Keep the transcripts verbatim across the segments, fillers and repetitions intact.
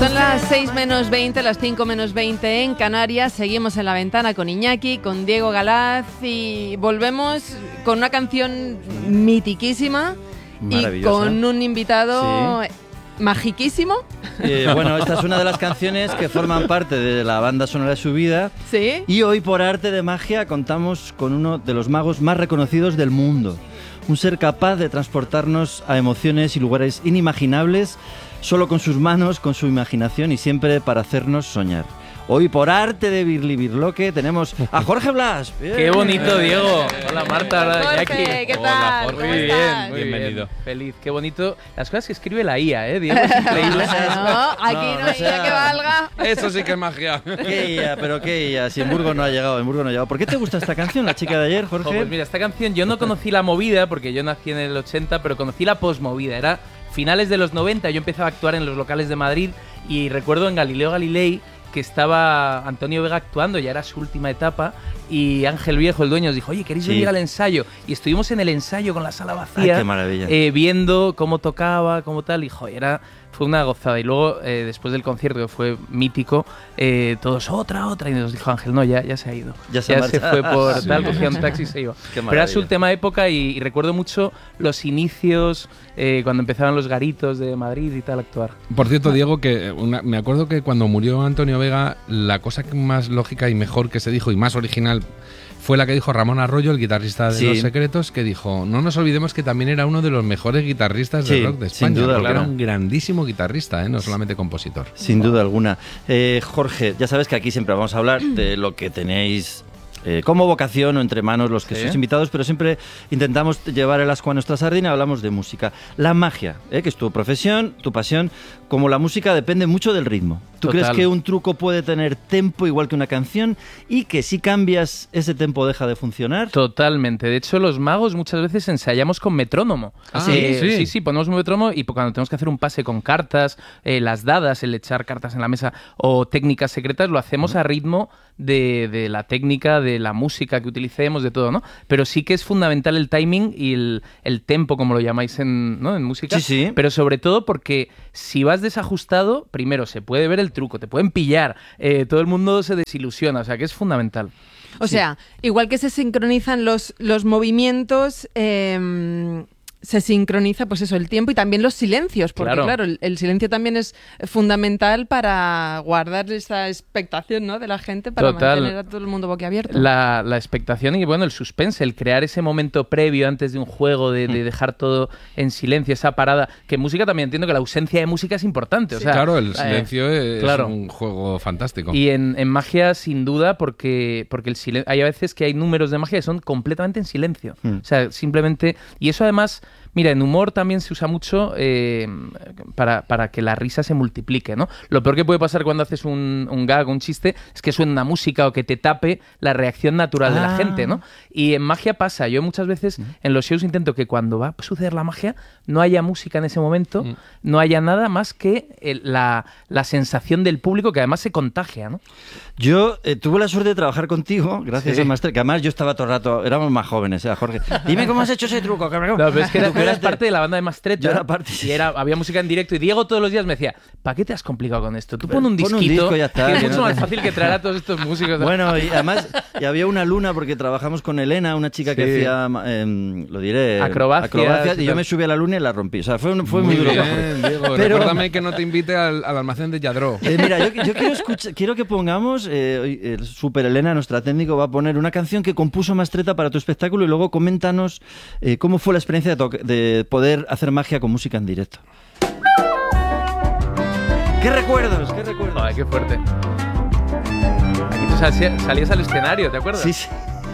Son las seis menos veinte, las cinco menos veinte en Canarias. Seguimos en La Ventana con Iñaki, con Diego Galaz y volvemos con una canción mitiquísima y con un invitado sí. magiquísimo. Eh, bueno, esta es una de las canciones que forman parte de la banda sonora de su vida. Sí. Y hoy, por arte de magia, contamos con uno de los magos más reconocidos del mundo. Un ser capaz de transportarnos a emociones y lugares inimaginables solo con sus manos, con su imaginación y siempre para hacernos soñar. Hoy, por arte de Birli Birloque, tenemos a Jorge Blas. Bien. ¡Qué bonito, Diego! Hola, Marta. Hola, Jorge, ¿qué tal? Hola, Jorge. Muy bien, muy bienvenido. Bien. Feliz, qué bonito. Las cosas que escribe la I A, ¿eh, Diego? Es increíble. No, aquí no, no hay I A que valga. Eso sí que es magia. ¿Qué I A? ¿Pero qué I A? Si en Burgos no ha llegado, en Burgos no ha llegado. ¿Por qué te gusta esta canción, La chica de ayer, Jorge? Oh, pues mira, esta canción yo no conocí la movida, porque yo nací en el ochenta, pero conocí la posmovida. Era finales de los noventa, yo empezaba a actuar en los locales de Madrid y recuerdo en Galileo Galilei que estaba Antonio Vega actuando, ya era su última etapa, y Ángel Viejo, el dueño, nos dijo, oye, ¿queréis sí. venir al ensayo? Y estuvimos en el ensayo con la sala vacía. Ay, qué maravilla. Eh, viendo cómo tocaba, cómo tal, y joder, era... Fue una gozada. Y luego, eh, después del concierto, que fue mítico, eh, todos, otra, otra. Y nos dijo Ángel, no, ya, ya se ha ido. Ya se, ya se fue por sí. tal, cogía un taxi y se iba. Pero era su última época y, y recuerdo mucho los inicios, eh, cuando empezaban los garitos de Madrid y tal, a actuar. Por cierto, Diego, que una, me acuerdo que cuando murió Antonio Vega, la cosa más lógica y mejor que se dijo y más original fue la que dijo Ramón Arroyo, el guitarrista de sí. Los Secretos, que dijo, no nos olvidemos que también era uno de los mejores guitarristas sí, del rock de España. Sin duda porque alguna. Era un grandísimo guitarrista, ¿eh? No solamente compositor. Sin duda alguna. Eh, Jorge, ya sabes que aquí siempre vamos a hablar de lo que tenéis eh, como vocación o entre manos los que ¿Sí? sois invitados, pero siempre intentamos llevar el ascua a nuestra sardina, hablamos de música. La magia, ¿eh? que es tu profesión, tu pasión, como la música depende mucho del ritmo. ¿Tú Total. crees que un truco puede tener tempo igual que una canción y que si cambias ese tempo deja de funcionar? Totalmente. De hecho, los magos muchas veces ensayamos con metrónomo. Ah, eh, sí. sí, sí, ponemos un metrónomo y cuando tenemos que hacer un pase con cartas, eh, las dadas, el echar cartas en la mesa o técnicas secretas, lo hacemos uh-huh. a ritmo de, de la técnica, de la música que utilicemos, de todo, ¿no? Pero sí que es fundamental el timing y el, el tempo, como lo llamáis en, ¿no? en música. Sí, sí. Pero sobre todo porque si vas desajustado, primero se puede ver el truco, te pueden pillar, eh, todo el mundo se desilusiona, o sea que es fundamental. O sí. sea, igual que se sincronizan los, los movimientos, eh, se sincroniza pues eso, el tiempo y también los silencios, porque claro, claro el, el silencio también es fundamental para guardar esa expectación, ¿no? de la gente, para Total. mantener a todo el mundo boquiabierto. La, la expectación y bueno, el suspense, el crear ese momento previo antes de un juego, de, de dejar todo en silencio, esa parada, que en música también entiendo que la ausencia de música es importante. O sea, sí, claro, el silencio eh, es claro. un juego fantástico. Y en, en magia, sin duda, porque, porque el silencio, hay a veces que hay números de magia que son completamente en silencio. Mm. O sea, simplemente... Y eso además... Mira, en humor también se usa mucho eh, para, para que la risa se multiplique, ¿no? Lo peor que puede pasar cuando haces un, un gag, un chiste, es que suene una música o que te tape la reacción natural ah. de la gente, ¿no? Y en magia pasa. Yo muchas veces en los shows intento que cuando va a suceder la magia no haya música en ese momento, mm. no haya nada más que el, la, la sensación del público que además se contagia, ¿no? Yo eh, tuve la suerte de trabajar contigo, gracias sí. a Master, que además yo estaba todo el rato, éramos más jóvenes, ¿eh, Jorge? Dime cómo has hecho ese truco, cabrón. No, pero es que era, eras parte de la banda de Mastretta. Yo era parte, sí. Y era, había música en directo y Diego todos los días me decía, ¿para qué te has complicado con esto? Tú pon un pon disquito, un disco, ya está, que es que mucho no... más fácil que traer a todos estos músicos. Bueno, y además y había una luna porque trabajamos con Elena, una chica sí. que hacía, eh, lo diré, acrobacias, acrobacias y yo me subí a la luna y la rompí. O sea, fue, fue muy, muy duro. Bien, Diego, pero... Recuérdame que no te invite al, al almacén de Yadró. Eh, mira, yo, yo quiero, escuchar, quiero que pongamos, eh, el Super Elena, nuestra técnico, va a poner una canción que compuso Mastretta para tu espectáculo y luego coméntanos eh, cómo fue la experiencia de, de poder hacer magia con música en directo. ¿Qué recuerdos? ¿Qué recuerdos? Ay, qué fuerte. Aquí tú salías, salías al escenario, ¿te acuerdas? Sí, sí.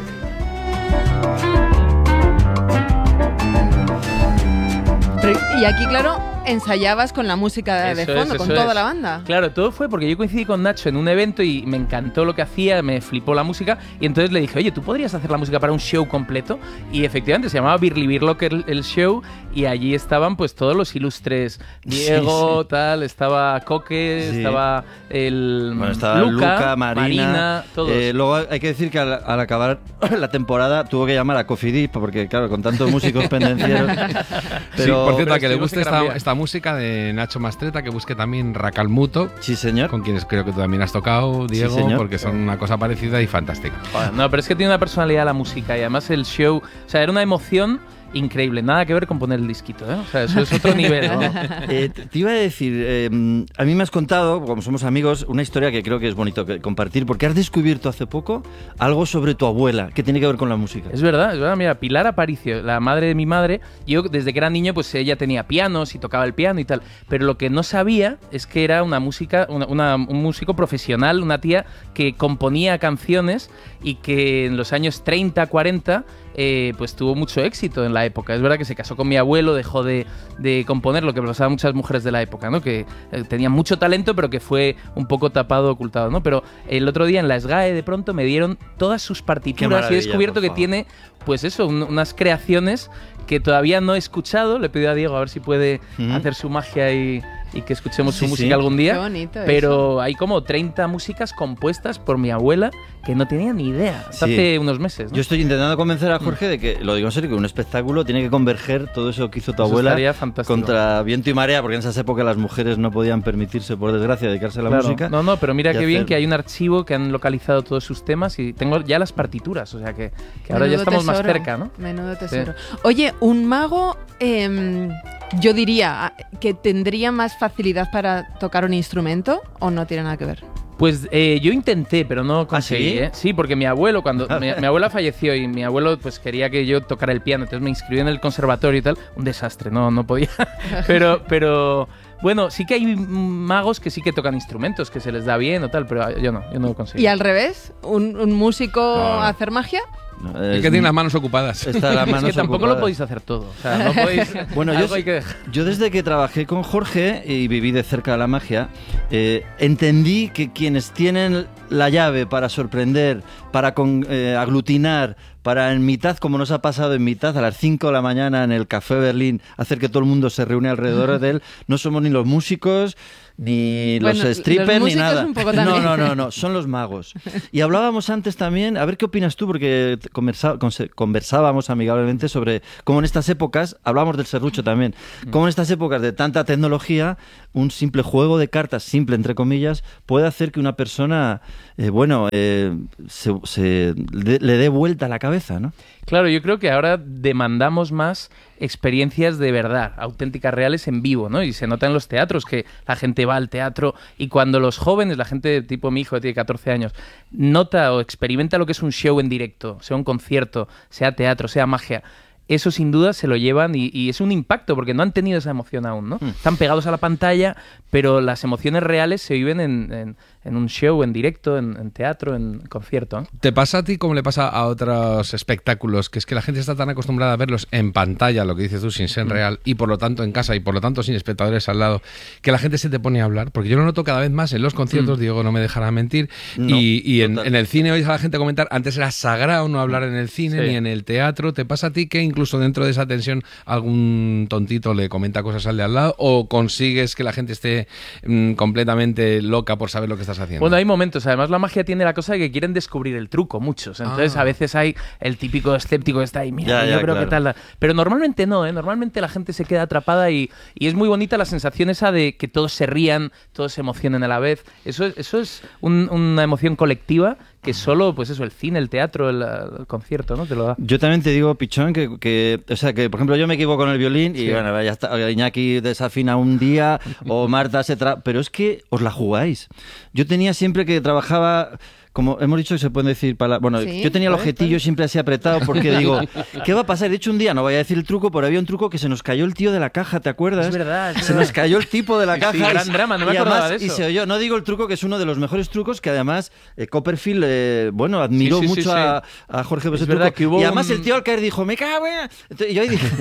Pero, y aquí, claro, ensayabas con la música de eso fondo, es, con eso toda es. la banda. Claro, todo fue porque yo coincidí con Nacho en un evento y me encantó lo que hacía, me flipó la música y entonces le dije, oye, ¿tú podrías hacer la música para un show completo? Y efectivamente se llamaba Birli Birloque el, el show y allí estaban pues todos los ilustres, Diego, sí, sí. tal, estaba Coque, sí. estaba el bueno, estaba Luca, Luca Marina, Marina, todos. Eh, luego hay que decir que al, al acabar la temporada tuvo que llamar a Cofidis porque claro, con tantos músicos pendencieros. Pero, sí, por cierto, a que le guste esta, esta esta música de Nacho Mastretta, que busque también Racalmuto. Sí, señor. Con quienes creo que tú también has tocado, Diego, sí, porque son una cosa parecida y fantástica. Bueno, no, pero es que tiene una personalidad la música y además el show, o sea, era una emoción increíble, nada que ver con poner el disquito, ¿eh? O sea, eso es otro nivel, ¿no? eh, te iba a decir, eh, a mí me has contado, como somos amigos, una historia que creo que es bonito que compartir, porque has descubierto hace poco algo sobre tu abuela, que tiene que ver con la música. Es verdad, es verdad, mira, Pilar Aparicio, la madre de mi madre, yo desde que era niño, pues ella tenía pianos y tocaba el piano y tal, pero lo que no sabía es que era una música, una, una, un músico profesional, una tía que componía canciones y que en los años treinta, cuarenta... Eh, pues tuvo mucho éxito en la época. Es verdad que se casó con mi abuelo, dejó de, de componer, lo que pasaba a muchas mujeres de la época, ¿no? Que eh, tenían mucho talento, pero que fue un poco tapado, ocultado, ¿no? Pero el otro día en la SGAE de pronto me dieron todas sus partituras y he descubierto que tiene, pues eso, un, unas creaciones que todavía no he escuchado. Le he pedido a Diego a ver si puede uh-huh. hacer su magia y, y que escuchemos sí, su música sí. algún día. Qué bonito pero eso. Hay como treinta músicas compuestas por mi abuela que no tenía ni idea hasta sí. hace unos meses, ¿no? Yo estoy intentando convencer a Jorge de que, lo digo en serio, que un espectáculo tiene que converger todo eso que hizo tu eso abuela contra viento y marea, porque en esas épocas las mujeres no podían permitirse, por desgracia, dedicarse a la claro. música. No, no, pero mira qué hacer... bien que hay un archivo que han localizado todos sus temas y tengo ya las partituras, o sea que, que ahora ya estamos tesoro, más cerca, ¿no? Menudo tesoro. Sí. Oye, un mago, eh, yo diría que tendría más facilidad para tocar un instrumento, ¿o no tiene nada que ver? Pues eh, yo intenté, pero no conseguí, ¿Ah, sí? ¿eh? Sí, porque mi abuelo, cuando mi, mi abuela falleció y mi abuelo pues quería que yo tocara el piano, entonces me inscribí en el conservatorio y tal, un desastre, no, no podía. pero, pero bueno, sí que hay magos que sí que tocan instrumentos, que se les da bien o tal, pero yo no, yo no lo conseguí. ¿Y al revés? ¿Un, un músico no. hacer magia? No, es, es que tiene las manos ocupadas. Está las manos es que tampoco ocupadas. Lo podéis hacer todo. O sea, no podéis, bueno, yo, hay que yo desde que trabajé con Jorge y viví de cerca de la magia, eh, entendí que quienes tienen la llave para sorprender, para con, eh, aglutinar, para en mitad, como nos ha pasado en mitad, a las cinco de la mañana en el Café Berlín, hacer que todo el mundo se reúne alrededor de él, no somos ni los músicos, ni bueno, los strippers, los ni nada. Un poco no, no, no, no, son los magos. Y hablábamos antes también, a ver qué opinas tú, porque conversa, conversábamos amigablemente sobre cómo en estas épocas, hablábamos del serrucho también, cómo en estas épocas de tanta tecnología, un simple juego de cartas, simple entre comillas, puede hacer que una persona, eh, bueno, eh, se, se de, le dé vuelta a la cabeza, ¿no? Claro, yo creo que ahora demandamos más experiencias de verdad, auténticas, reales, en vivo, ¿no? Y se nota en los teatros que la gente va al teatro y cuando los jóvenes, la gente tipo mi hijo que tiene catorce años, nota o experimenta lo que es un show en directo, sea un concierto, sea teatro, sea magia, eso sin duda se lo llevan y, y es un impacto porque no han tenido esa emoción aún, ¿no? Mm. Están pegados a la pantalla, pero las emociones reales se viven en, en, en un show, en directo, en, en teatro, en concierto, ¿no? ¿Te pasa a ti como le pasa a otros espectáculos? Que es que la gente está tan acostumbrada a verlos en pantalla, lo que dices tú, sin ser mm. real, y por lo tanto en casa, y por lo tanto sin espectadores al lado, que la gente se te pone a hablar. Porque yo lo noto cada vez más en los conciertos, mm. Diego no me dejará mentir, no, y, y en, en el cine oyes a la gente comentar, antes era sagrado no hablar en el cine, sí. ni en el teatro. ¿Te pasa a ti que incluso dentro de esa tensión algún tontito le comenta cosas al de al lado, o consigues que la gente esté mmm, completamente loca por saber lo que estás haciendo? Bueno, hay momentos. Además, la magia tiene la cosa de que quieren descubrir el truco, muchos. Entonces, ah. a veces hay el típico escéptico que está ahí, mira, ya, yo ya, creo claro. que tal. Pero normalmente no, ¿eh? Normalmente la gente se queda atrapada y, y es muy bonita la sensación esa de que todos se rían, todos se emocionen a la vez. Eso, eso es un, una emoción colectiva que solo, pues eso, el cine, el teatro, el, el concierto, ¿no? Te lo da. Yo también te digo, Pichón, que, que, o sea, que por ejemplo yo me equivoco con el violín y sí. bueno, ya está, Iñaki desafina un día o Marta se tra... pero es que os la jugáis. Yo tenía siempre que trabajaba... Como hemos dicho que se pueden decir palabras... Bueno, sí, yo tenía el ¿puede? objetillo ¿puede? siempre así apretado porque digo, ¿qué va a pasar? De hecho, un día, no voy a decir el truco, pero había un truco que se nos cayó el tío de la caja, ¿te acuerdas? Es verdad. Es se verdad. nos cayó el tipo de la caja. Sí, gran y, drama, no me y acordaba además, de eso. Y se oyó, no digo el truco, que es uno de los mejores trucos, que además eh, Copperfield, eh, bueno, admiró sí, sí, mucho sí, sí. A, a Jorge por es ese verdad truco. Que hubo y además un... el tío al caer dijo, me cago en... Entonces, y yo ahí dije...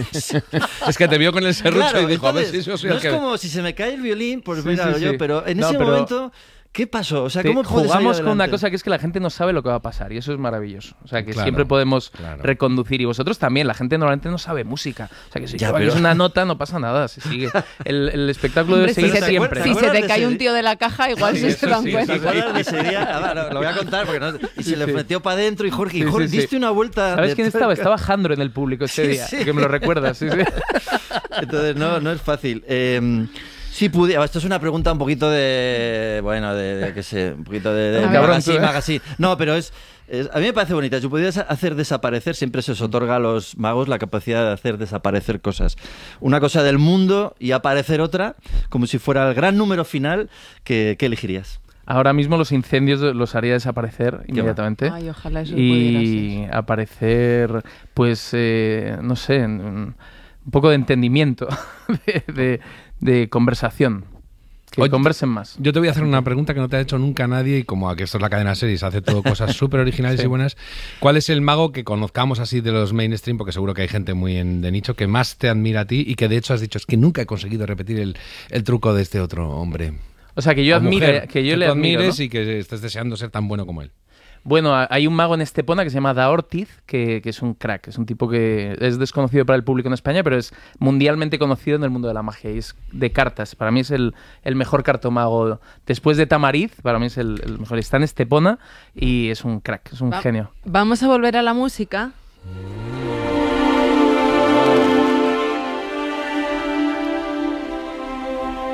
es que te vio con el serrucho claro, y dijo, entonces, a ver si eso soy no el es que... como si se me cae el violín, pues sí, mira, sí, yo, sí. pero en no, ese pero... momento... ¿Qué pasó? O sea, ¿cómo jugamos con una cosa que es que la gente no sabe lo que va a pasar y eso es maravilloso. O sea, que claro, siempre podemos claro. reconducir y vosotros también. La gente normalmente no sabe música. O sea, que si ya, pero... es una nota no pasa nada, se sigue. El, el espectáculo debe seguir si siempre. Si se te cae un tío de la caja, igual sí, se dan sí, cuenta. ¿Te acuerdas de ese día? Ah, lo, lo voy a contar porque no, y se sí, le metió para adentro y Jorge, y Jorge, sí, sí, diste una vuelta. ¿Sabes de... quién estaba? Estaba Jandro en el público ese sí, día, sí. que me lo recuerdas. Sí, sí. Entonces, no, no es fácil. Eh, Si pudiera, esto es una pregunta un poquito de, bueno, de, de qué sé, un poquito de, de magazine, magazine. No, pero es, es, a mí me parece bonita. Si pudieras hacer desaparecer, siempre se os otorga a los magos la capacidad de hacer desaparecer cosas. Una cosa del mundo y aparecer otra, como si fuera el gran número final, ¿qué, qué elegirías? Ahora mismo los incendios los haría desaparecer inmediatamente. Ay, ojalá eso y aparecer, pues, eh, no sé, un poco de entendimiento, de... de de conversación. Que Oye, conversen más. Yo te voy a hacer una pregunta que no te ha hecho nunca nadie y como aquí esto es la cadena series, hace todo cosas súper originales sí. y buenas. ¿Cuál es el mago que conozcamos así de los mainstream, porque seguro que hay gente muy en, de nicho, que más te admira a ti y que de hecho has dicho es que nunca he conseguido repetir el, el truco de este otro hombre? O sea, que yo admire, que yo que le admiro, admires, ¿no? Y y que estés deseando ser tan bueno como él. Bueno, hay un mago en Estepona que se llama Da Ortiz, que, que es un crack, es un tipo que es desconocido para el público en España, pero es mundialmente conocido en el mundo de la magia y es de cartas. Para mí es el, el mejor cartomago. Después de Tamariz, para mí es el, el mejor. Está en Estepona y es un crack, es un Va- genio. Vamos a volver a la música.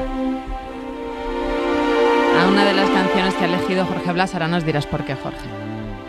A una de las canciones que ha elegido Jorge Blas, ahora nos dirás por qué, Jorge.